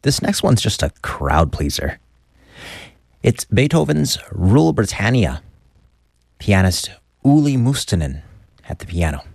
This next one's just a crowd pleaser. It's Beethoven's Rule Britannia. Pianist Uli Mustonen at the piano.